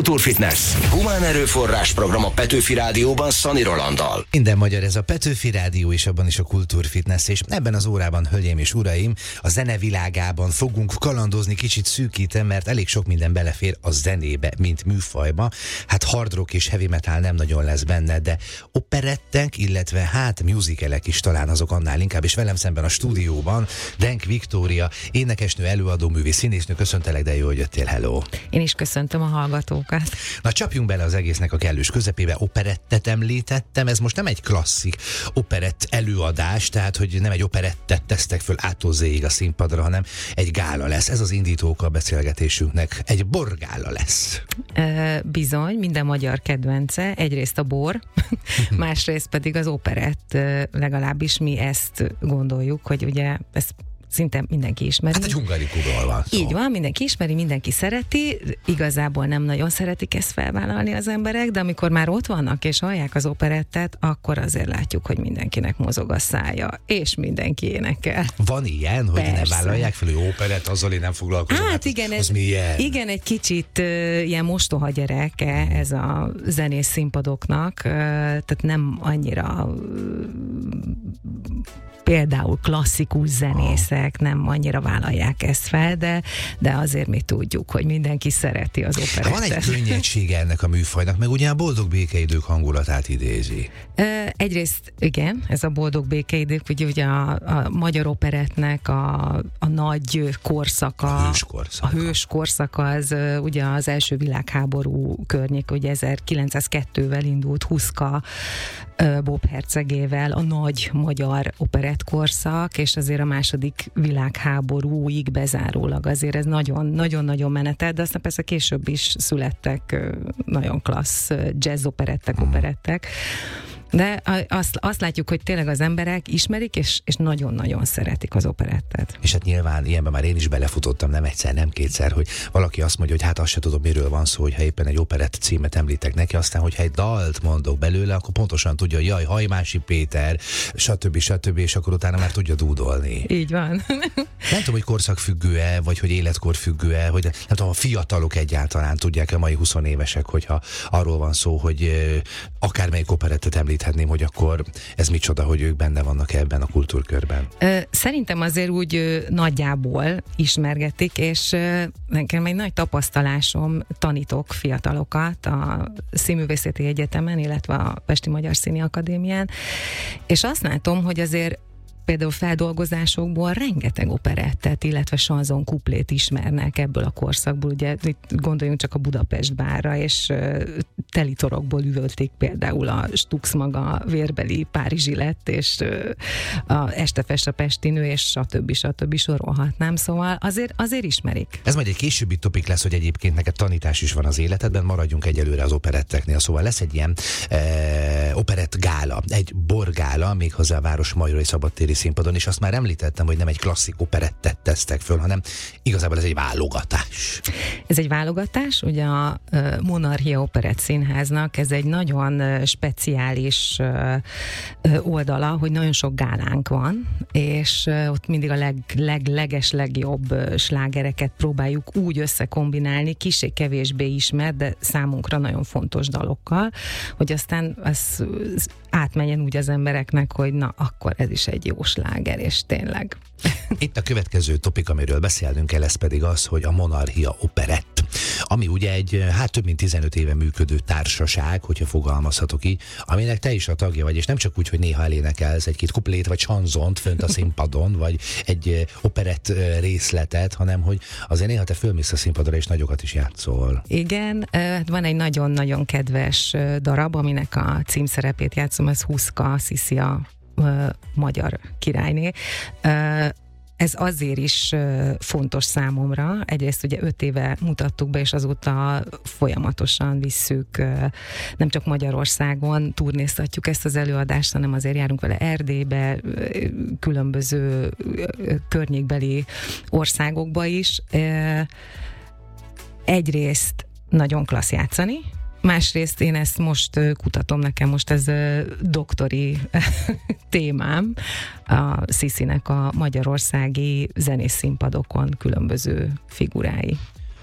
Kultúrfitness. Humán erőforrás program a Petőfi Rádióban Szani Rolanddal. Minden magyar, ez a Petőfi Rádió, és abban is a Kultúrfitness, és ebben az órában, hölgyeim és uraim, a zene világában fogunk kalandozni, kicsit szűkíten, mert elég sok minden belefér a zenébe, mint műfajba. Hát hard rock és heavy metal nem nagyon lesz benne, de operettek, illetve hát musicalek is talán azok annál inkább, és velem szemben a stúdióban Denk Viktória, énekesnő, előadó, művész, színésznő, köszöntelek, de jó, hogy jöttél, hello. Én is köszöntöm a hallgatókat. Na, csapjunk bele az egésznek a kellős közepébe. Operettet említettem, ez most nem egy klasszik operett előadás, tehát hogy nem egy operettet tesztek föl A-tól Z-ig a színpadra, hanem egy gála lesz. Ez az indítóka a beszélgetésünknek. Egy borgála lesz. Bizony, minden magyar kedvence. Egyrészt a bor, másrészt pedig az operett. Legalábbis mi ezt gondoljuk, hogy ugye ezt szinte mindenki ismeri. Hát egy hungarikúról van szó. Így van, mindenki ismeri, mindenki szereti. Igazából nem nagyon szeretik ezt felvállalni az emberek, de amikor már ott vannak és hallják az operettet, akkor azért látjuk, hogy mindenkinek mozog a szája, és mindenki énekel. Van ilyen, hogy Persze. ne vállalják fel, hogy operett, azzal én nem foglalkozom. Hát igen, az milyen? Igen, egy kicsit ilyen mostoha gyereke ez a zenés színpadoknak, tehát nem annyira például klasszikus zenészek nem annyira vállalják ezt fel, de azért mi tudjuk, hogy mindenki szereti az operettet. Van egy könnyedsége ennek a műfajnak, meg ugye a boldog békeidők hangulatát idézi. Egyrészt igen, ez a boldog békeidők, ugye a magyar operettnek a nagy korszaka, a hős korszaka, az ugye az első világháború környék, ugye 1902-vel indult Huszka Bob hercegével a nagy magyar operettkorszak, és azért a második világháborúig bezárólag azért ez nagyon-nagyon menetelt, de aztán persze később is születtek nagyon klassz jazz operettek. De azt látjuk, hogy tényleg az emberek ismerik, és nagyon-nagyon szeretik az operettet. És hát nyilván ilyenben már én is belefutottam, nem egyszer, nem kétszer, hogy valaki azt mondja, hogy hát azt se tudom, miről van szó, hogyha éppen egy operett címet említek neki, aztán, hogyha egy dalt mondok belőle, akkor pontosan tudja, hogy jaj, Hajmási Péter, stb., és akkor utána már tudja dúdolni. Így van. Nem tudom, hogy korszakfüggő-e, vagy hogy életkorfüggő-e, hogy nem tudom, a fiatalok egyáltalán tudják-e, mai 20 évesek, hogyha arról van szó, hogy akármelyik operettet említhetném, hogy akkor ez micsoda, hogy ők benne vannak ebben a kultúrkörben. Szerintem azért úgy nagyjából ismergetik, és nekem egy nagy tapasztalásom, tanítok fiatalokat a Színművészeti Egyetemen, illetve a Pesti Magyar Színi Akadémián, és azt látom, hogy azért például feldolgozásokból rengeteg operettet, illetve sanzon kuplét ismernek ebből a korszakból. Ugye gondoljunk csak a Budapest bárra, és telitorokból üvölték például a Stux maga vérbeli Párizsi lett, és a Estefes a pestinő, és stb. Sorolhatnám. Szóval azért ismerik. Ez majd egy későbbi topik lesz, hogy egyébként neked tanítás is van az életedben, maradjunk egyelőre az operetteknél. Szóval lesz egy ilyen operett gála, egy borgála, méghozzá a Városmajori Szabadtéri színpadon, és azt már említettem, hogy nem egy klasszik operettet tesztek föl, hanem igazából ez egy válogatás. Ez egy válogatás, ugye a Monarchia Operett Színháznak ez egy nagyon speciális oldala, hogy nagyon sok gálánk van, és ott mindig a legjobb slágereket próbáljuk úgy összekombinálni, kissé-kevésbé ismert, de számunkra nagyon fontos dalokkal, hogy aztán ez átmenjen úgy az embereknek, hogy na, akkor ez is egy jó sláger, és tényleg. Itt a következő topik, amiről beszélnünk kell, ez pedig az, hogy a Monarchia Operett, ami ugye egy több mint 15 éve működő társaság, hogyha fogalmazhatok így, aminek te is a tagja vagy, és nem csak úgy, hogy néha elénekelsz egy-két kuplét vagy chanzont fönt a színpadon, vagy egy operett részletet, hanem hogy azért néha te fölmész a színpadra, és nagyokat is játszol. Igen, van egy nagyon-nagyon kedves darab, aminek a címszerepét játszom, ez Huszka, Sziszi a magyar királyné. Ez azért is fontos számomra. Egyrészt ugye 5 éve mutattuk be, és azóta folyamatosan visszük, nem csak Magyarországon turnéztatjuk ezt az előadást, hanem azért járunk vele Erdélybe, különböző környékbeli országokba is. Egyrészt nagyon klassz játszani, másrészt én ezt most kutatom, nekem most ez doktori témám, a Sziszinek a magyarországi zenész színpadokon különböző figurái.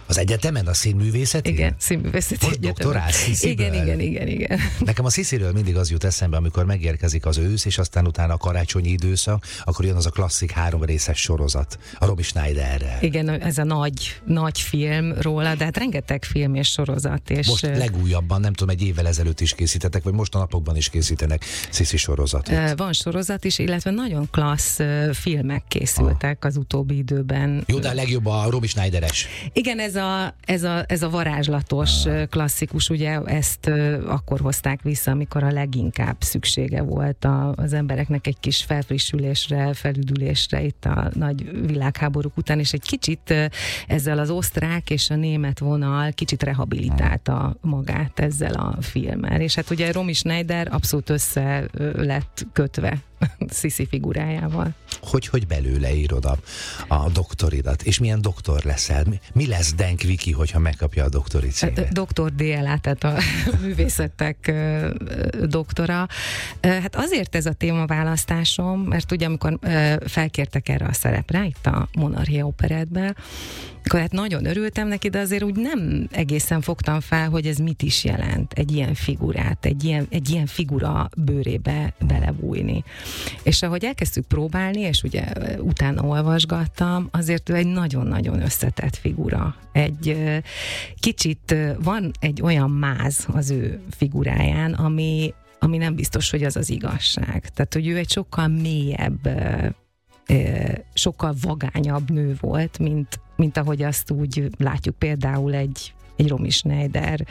Az egyetemen, a színművészeti? Igen, színművészeti egyetemen. Doktorálsz Szisziből? Igen. Nekem a Szisziről mindig az jut eszembe, amikor megérkezik az ősz, és aztán utána a karácsonyi időszak, akkor jön az a klasszik 3 részes sorozat, a Romy Schneiderrel. Igen, ez a nagy film róla, de hát rengeteg film és sorozat. És most legújabban, nem tudom, egy évvel ezelőtt is készítettek, vagy most a napokban is készítenek Sziszi sorozatot. Van sorozat is, illetve nagyon klassz filmek készültek az utóbbi időben. Jó, de a legjobb a Romy Schneideres. Igen, ez a varázslatos klasszikus, ugye ezt akkor hozták vissza, amikor a leginkább szüksége volt az embereknek egy kis felfrissülésre, felüdülésre itt a nagy világháborúk után, és egy kicsit ezzel az osztrák és a német vonal kicsit rehabilitálta magát ezzel a filmmel. És hát ugye Romy Schneider abszolút össze lett kötve Sziszi figurájával. Hogy belőle írod a doktoridat? És milyen doktor leszel? Mi lesz Denk Viki, hogyha megkapja a doktori címet? Doktor DLA, tehát a művészetek doktora. Hát azért ez a témaválasztásom, mert ugye amikor felkértek erre a szerepre, itt a Monarchia Operettben, akkor hát nagyon örültem neki, de azért úgy nem egészen fogtam fel, hogy ez mit is jelent egy ilyen figurát, egy ilyen figura bőrébe belebújni. És ahogy elkezdtük próbálni, és ugye utána olvasgattam, azért ő egy nagyon-nagyon összetett figura. Egy kicsit van egy olyan máz az ő figuráján, ami nem biztos, hogy az az igazság. Tehát, hogy ő egy sokkal mélyebb, sokkal vagányabb nő volt, mint ahogy azt úgy látjuk például egy Romy Schneider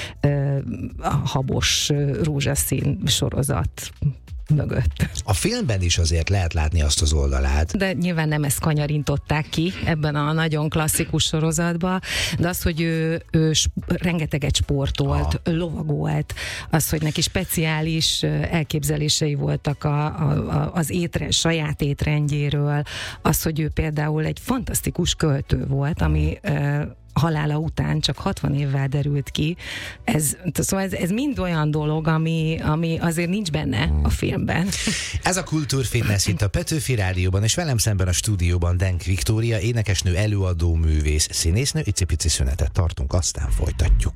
habos rózsaszín sorozat mögött. A filmben is azért lehet látni azt az oldalát. De nyilván nem ezt kanyarintották ki ebben a nagyon klasszikus sorozatban, de az, hogy ő rengeteget sportolt, lovagolt, az, hogy neki speciális elképzelései voltak az saját étrendjéről, az, hogy ő például egy fantasztikus költő volt, ami halála után csak 60 évvel derült ki. Szóval ez mind olyan dolog, ami azért nincs benne a filmben. Ez a Kultúrfitness itt a Petőfi Rádióban, és velem szemben a stúdióban Denk Viktória, énekesnő, előadó, művész, színésznő. Icipici szünetet tartunk, aztán folytatjuk.